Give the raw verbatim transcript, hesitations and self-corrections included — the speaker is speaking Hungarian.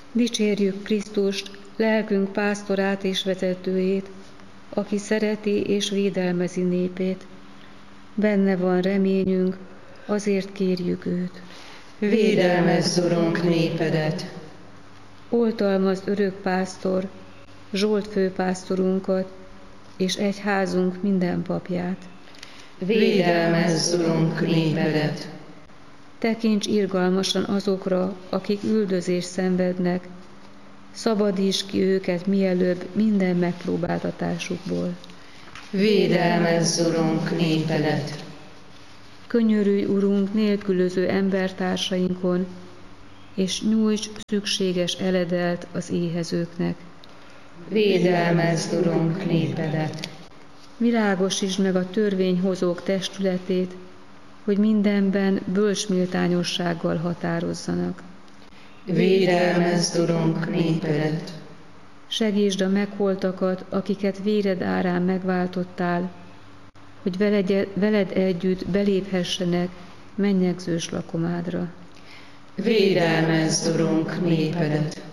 Dicsérjük Krisztust, lelkünk pásztorát és vezetőjét, aki szereti és védelmezi népét. Benne van reményünk, azért kérjük őt. Védelmezz, Urunk, népedet! Oltalmazd örök pásztor, Zsolt főpásztorunkat, és egyházunk minden papját. Védelmezz, Urunk, népedet! Tekints irgalmasan azokra, akik üldözést szenvednek, szabadíts ki őket mielőbb minden megpróbáltatásukból. Védelmezz, Urunk, népedet! Könyörülj, Urunk, nélkülöző embertársainkon, és nyújts szükséges eledelt az éhezőknek. Védelmezz, Urunk, népedet! Világosítsd meg a törvényhozók testületét, hogy mindenben bölcs méltányossággal határozzanak. Védelmezz, Urunk, népedet! Segítsd a megholtakat, akiket véred árán megváltottál, hogy veled, veled együtt beléphessenek mennyegzős lakomádra. Védelmezz, Urunk, népedet!